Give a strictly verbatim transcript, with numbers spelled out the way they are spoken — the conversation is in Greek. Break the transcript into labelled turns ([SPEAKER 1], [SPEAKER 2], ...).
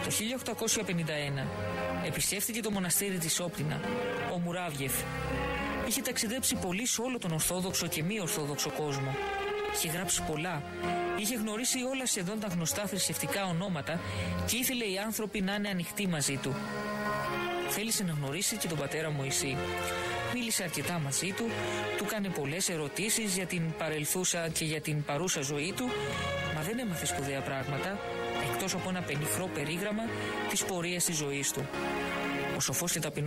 [SPEAKER 1] Το χίλια οκτακόσια πενήντα ένα επισκέφθηκε το μοναστήρι της Όπτινα, ο Μουράβιεφ. Είχε ταξιδέψει πολύ σε όλο τον Ορθόδοξο και μη Ορθόδοξο κόσμο. Είχε γράψει πολλά. Είχε γνωρίσει όλα σχεδόν τα γνωστά θρησκευτικά ονόματα και ήθελε οι άνθρωποι να είναι ανοιχτοί μαζί του. Θέλησε να γνωρίσει και τον πατέρα Μωυσή. Μίλησε αρκετά μαζί του, του έκανε πολλές ερωτήσεις για την παρελθούσα και για την παρούσα ζωή του, μα δεν έμαθε σπουδαία πράγματα, εκτός από ένα πενιχρό περίγραμμα της πορείας της ζωής του. Ο σοφός και ταπεινός